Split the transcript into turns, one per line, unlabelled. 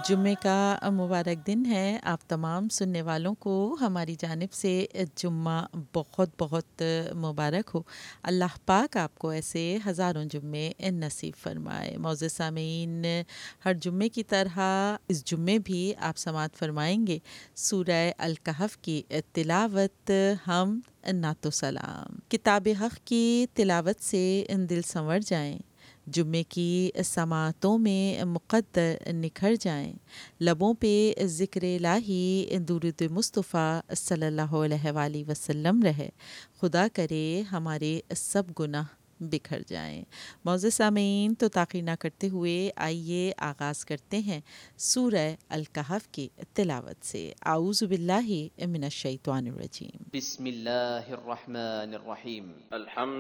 जुम्मे का मुबारक दिन है। आप तमाम सुनने वालों को हमारी जानिब से जुम्मा बहुत बहुत मुबारक हो। अल्लाह पाक आपको ऐसे हज़ारों जुम्मे नसीब फरमाए। मौज़ूद सामीन, हर जुम्मे की तरह इस जुम्मे भी आप समाअत फरमाएंगे सूरह अल कहफ की तिलावत हम नातो सलाम। किताब हक़ की तिलावत से दिल संवर जाएं, जुम्मे की समातों में मुक़द्दर निखर जाएं, लबों पे ज़िक्र इलाही दुरूद मुस्तफ़ा सल्लल्लाहु अलैहि वसल्लम रहे। खुदा करे हमारे सब गुनाह बिखर जाएं। मौज़ूद सामीन, तो ताख़ीर ना करते हुए आइए आगाज़ करते हैं सूरह अल कहफ की तिलावत से। आऊज़ु बिल्लाहि मिनश शैतानिर रजीम।
बिस्मिल्लाहिर्रहमानिर्रहीम।